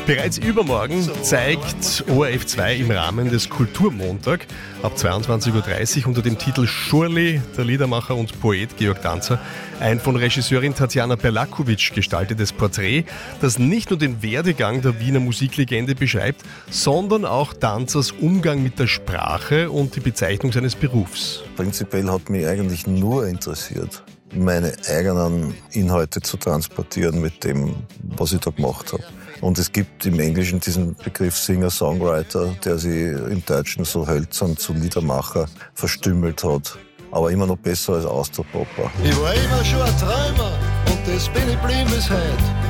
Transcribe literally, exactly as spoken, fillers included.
Bereits übermorgen zeigt O R F zwei im Rahmen des Kulturmontag ab zweiundzwanzig Uhr dreißig unter dem Titel Shurli, der Liedermacher und Poet Georg Danzer, ein von Regisseurin Tatjana Berlakovic gestaltetes Porträt, das nicht nur den Werdegang der Wiener Musiklegende beschreibt, sondern auch Danzers Umgang mit der Sprache und die Bezeichnung seines Berufs. Prinzipiell hat mich eigentlich nur interessiert, meine eigenen Inhalte zu transportieren mit dem, was ich da gemacht habe. Und es gibt im Englischen diesen Begriff Singer-Songwriter, der sich im Deutschen so hölzern zu Liedermacher verstümmelt hat. Aber immer noch besser als Austropopper. Ich war immer schon ein Träumer und das bin ich blieb bis heute.